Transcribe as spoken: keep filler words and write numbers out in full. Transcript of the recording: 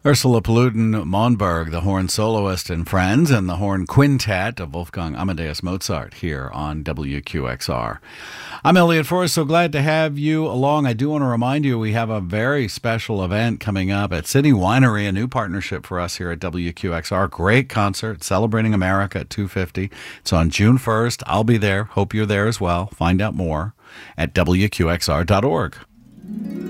Ursula Palutin-Monberg, the horn soloist and friends, and the horn quintet of Wolfgang Amadeus Mozart here on W Q X R. I'm Elliot Forrest, so glad to have you along. I do want to remind you we have a very special event coming up at Sydney Winery, a new partnership for us here at W Q X R. Great concert, Celebrating America at two fifty. It's on June first. I'll be there. Hope you're there as well. Find out more at W Q X R dot org.